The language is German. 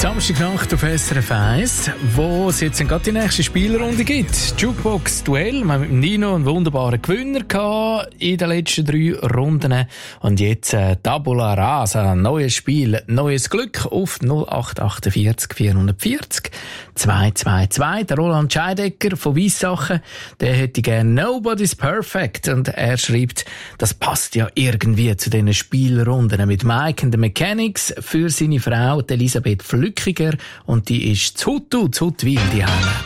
Samstagnacht auf SRF 1, wo es jetzt gerade die nächste Spielrunde gibt. Jukebox-Duell. Wir haben mit Nino einen wunderbaren Gewinner gehabt in den letzten 3 Runden. Und jetzt Tabula Rasa. Neues Spiel, neues Glück auf 0848 440 222. Der Roland Scheidecker von Weissachen, der hätte gerne Nobody's Perfect. Und er schreibt, das passt ja irgendwie zu diesen Spielrunden mit Mike and the Mechanics für seine Frau, Elisabeth Flückiger, und die ist zu Huttwil, die Heime.